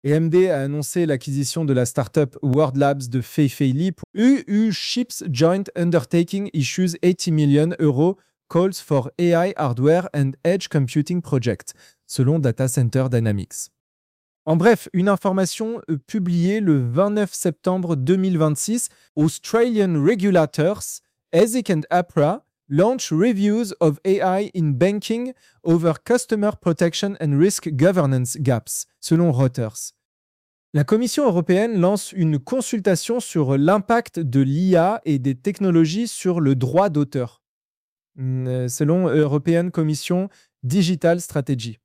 AMD a annoncé l'acquisition de la startup World Labs de Fei Fei Li. UU Chips Joint Undertaking issues 80 million euros calls for AI hardware and edge computing project, selon Data Center Dynamics. En bref, une information publiée le 29 septembre 2026, Australian regulators, ASIC and APRA, launch reviews of AI in banking over customer protection and risk governance gaps, selon Reuters. La Commission européenne lance une consultation sur l'impact de l'IA et des technologies sur le droit d'auteur, selon European Commission Digital Strategy.